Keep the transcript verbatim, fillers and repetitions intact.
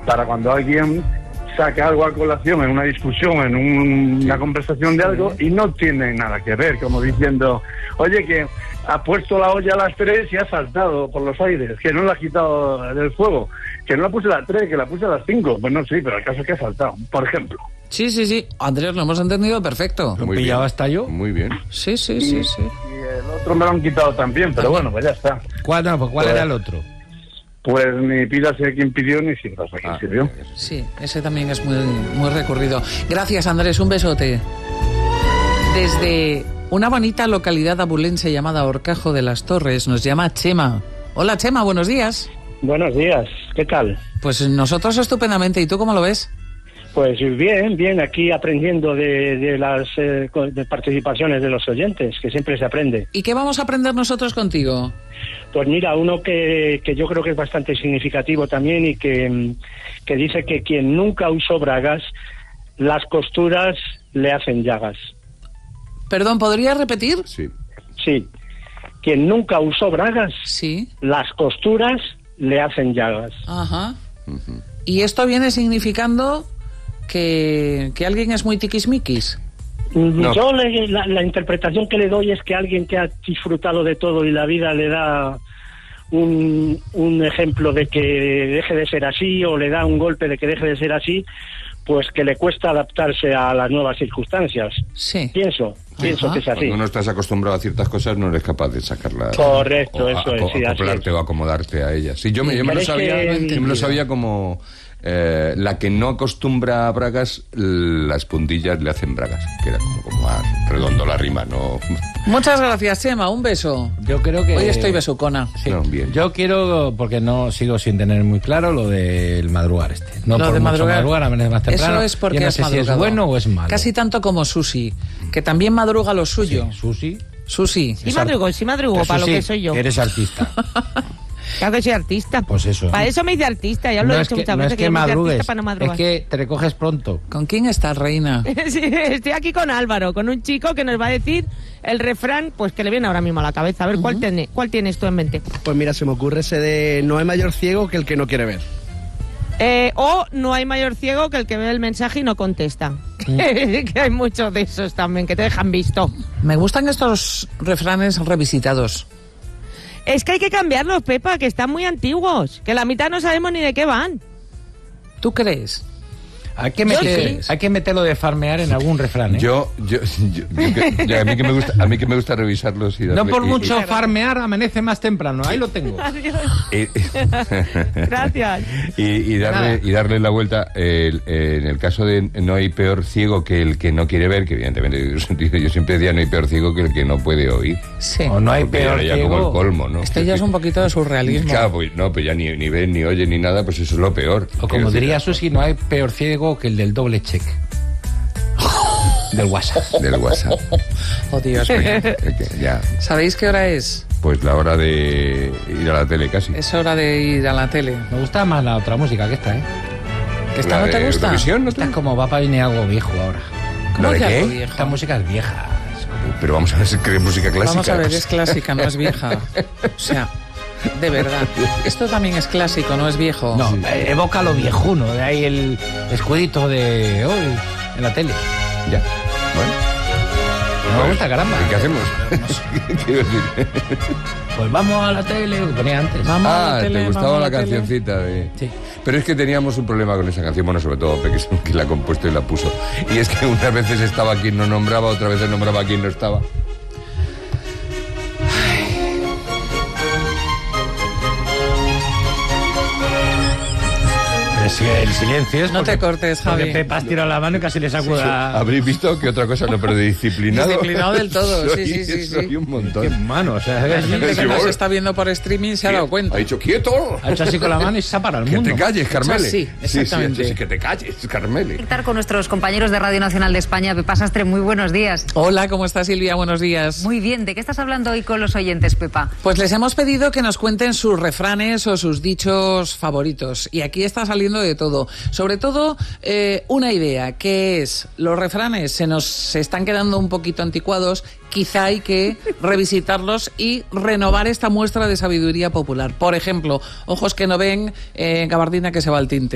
para cuando alguien saca algo a colación en una discusión, en un, una conversación de algo, y no tiene nada que ver, como diciendo, oye, que ha puesto la olla a las tres y ha saltado por los aires, que no la ha quitado del fuego, que no la puse a las tres, que la puse a las cinco. Pues no, sí, pero el caso es que ha saltado, por ejemplo. Sí, sí, sí. Andrés, lo hemos entendido perfecto. ¿Lo he pillado hasta yo? Muy bien. Sí, sí, sí, sí. Y el otro me lo han quitado también, pero bueno, pues ya está. ¿Cuál, no, pues, ¿cuál pues, era el otro? Pues ni pidas a quien pidió, ni sirvas a quien Ah, sirvió. Sí, ese también es muy, muy recurrido. Gracias, Andrés, un besote. Desde una bonita localidad abulense llamada Horcajo de las Torres nos llama Chema. Hola, Chema, buenos días. Buenos días, ¿qué tal? Pues nosotros estupendamente, ¿y tú cómo lo ves? Pues bien, bien, aquí aprendiendo de, de las eh, de participaciones de los oyentes, que siempre se aprende. ¿Y qué vamos a aprender nosotros contigo? Pues mira, uno que, que yo creo que es bastante significativo también y que, que dice que quien nunca usó bragas, las costuras le hacen llagas. Perdón, ¿podrías repetir? Sí. Sí, quien nunca usó bragas, Sí. las costuras le hacen llagas. Ajá. Uh-huh. ¿Y esto viene significando que, que alguien es muy tiquismiquis? No. Yo le, la, la interpretación que le doy es que alguien que ha disfrutado de todo y la vida le da un, un ejemplo de que deje de ser así, o le da un golpe de que deje de ser así, pues que le cuesta adaptarse a las nuevas circunstancias. Sí. Pienso, pienso Ajá. que es así. Cuando no estás acostumbrado a ciertas cosas, no eres capaz de sacarlas. Correcto, o, eso a, es, o, sí, así acoplarte es. o acomodarte a ellas. Sí, yo me, Sí, yo me lo pero es sabía, que- yo me lo sabía como eh, la que no acostumbra a bragas, las puntillas le hacen bragas, que era como, como más redondo la rima, ¿no? Muchas gracias, Chema, un beso. Yo creo que... Hoy estoy besucona. Sí. No, bien. Yo quiero, porque no sigo sin tener muy claro lo del madrugar este. No Lo por de mucho madrugar. madrugar, a veces más temprano. Eso es porque Yo no has sé si es madrugado. bueno o es malo. Casi tanto como Susi, que también madruga lo suyo. Sí, Susi. Susi. Sí madrugo, sí madrugo, para lo Susi, que soy yo. que eres artista. Claro que soy artista. Pues eso. Para eso me hice artista, ya lo no he es dicho que, muchas no veces, es que, que yo me hice madrugues, artista para no madrugar. es que te recoges pronto. ¿Con quién estás, reina? Sí, estoy aquí con Álvaro, con un chico que nos va a decir el refrán, pues que le viene ahora mismo a la cabeza. A ver, ¿cuál, tiene, ¿cuál tienes tú en mente? Pues mira, se me ocurre ese de no hay mayor ciego que el que no quiere ver. Eh, o no hay mayor ciego que el que ve el mensaje y no contesta. Que hay muchos de esos también, que te dejan visto. Me gustan estos refranes revisitados. Es que hay que cambiarlos, Pepa, que están muy antiguos. Que la mitad no sabemos ni de qué van. ¿Tú crees? Hay que, Yo meter, sí. hay que meterlo de farmear en algún refrán, ¿eh? Yo, yo, yo, yo que- ya, a mí que me gusta, a mí que me gusta revisarlos y darle, No por y- mucho y- farmear amanece más temprano. Ahí lo tengo. Adiós. y- Gracias. Y, y darle y darle la vuelta. El, eh, en el caso de no hay peor ciego que el que no quiere ver, que evidentemente yo, yo siempre decía no hay peor ciego que el que no puede oír. Sí. O no hay Porque peor ahora ya como el ciego. colmo, ¿no? Esto ya es un poquito de surrealismo. Claro, pues no, pues ya ni, ni ve, ni oye, ni nada, pues eso es lo peor. O como Quiero decir, diría Susi, no hay peor ciego que el del doble check. Del WhatsApp. Del WhatsApp. Oh, Dios mío. Eh, que ya, ¿Sabéis qué hora es? pues la hora de ir a la tele casi. Es hora de ir a la tele. Me gusta más la otra música que esta, ¿eh? ¿Que esta La no te de gusta? Eurovisión, ¿no te- Esta es como va para venir algo viejo ahora. ¿Cómo ¿La de que qué? algo viejo? Esta música es vieja. Pero vamos a ver si es música clásica. Vamos a ver, es clásica, no es vieja. O sea, de verdad. Esto también es clásico, no es viejo. No, eh, evoca lo viejuno. De ahí el escudito de hoy en la tele. Ya, bueno. No me gusta, caramba. ¿Y qué hacemos? Quiero decir. Pues vamos a la tele, lo que ponía antes. Vamos a Ah, la tele, te gustaba vamos a la tele. cancioncita de... Sí. Pero es que teníamos un problema con esa canción, bueno, sobre todo Peque, que la ha compuesto y la puso. Y es que unas veces estaba quien no nombraba, otras veces nombraba a quien no estaba. Pero si el silencio es No porque- te cortes, porque Javi. Pepa has tirado la mano y casi le sacuda. Habréis visto que otra cosa no, pero de disciplinado. Disciplinado del todo, soy, sí, sí, sí, soy sí. un Qué montón. mano, o sea, La gente que Sí, nos bueno. está viendo por streaming se ha dado cuenta. Ha dicho, ¡quieto! ha hecho así con la mano y se ha parado el Que mundo. te calles, Carmele. Sí, exactamente. Sí, sí, que te calles, Carmele. Conectar con nuestros compañeros de Radio Nacional de España. Pepa Sastre, muy buenos días. Hola, ¿cómo estás, Silvia? Buenos días. Muy bien, ¿de qué estás hablando hoy con los oyentes, Pepa? Pues les hemos pedido que nos cuenten sus refranes o sus dichos favoritos. Y aquí está saliendo de todo. Sobre todo, eh, una idea, que es, los refranes se nos se están quedando un poquito anticuados, quizá hay que revisitarlos y renovar esta muestra de sabiduría popular. Por ejemplo, ojos que no ven, eh, gabardina que se va al tinte.